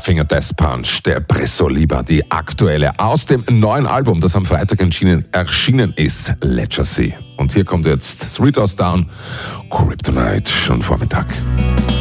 Finger Death Punch, der Presso Liber, die aktuelle aus dem neuen Album, das am Freitag erschienen ist, Legacy. Und hier kommt jetzt Three Doors Down, Kryptonite, schon Vormittag.